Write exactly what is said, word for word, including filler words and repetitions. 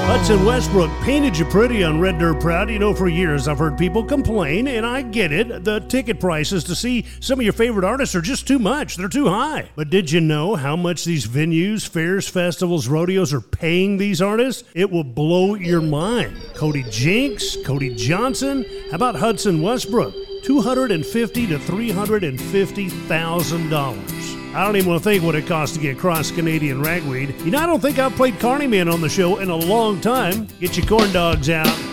Hudson Westbrook painted you pretty on Red Dirt Proud. You know, for years I've heard people complain, and I get it. The ticket prices to see some of your favorite artists are just too much. They're too high. But did you know how much these venues, fairs, festivals, rodeos are paying these artists? It will blow your mind. Cody Jinks, Cody Johnson, how about Hudson Westbrook? two hundred fifty thousand to three hundred fifty thousand dollars. I don't even want to think what it costs to get Cross Canadian Ragweed. You know, I don't think I've played Carney Man on the show in a long time. Get your corn dogs out.